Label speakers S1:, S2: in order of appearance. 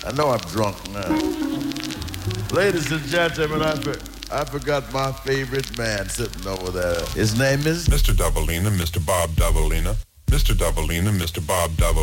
S1: I know I'm drunk now. Ladies and gentlemen, I forgot my favorite man sitting over there. His name is...
S2: Mr. Doubleina, Mr. Bob Doubleina. Mr. Doubleina, Mr. Bob Doubleina.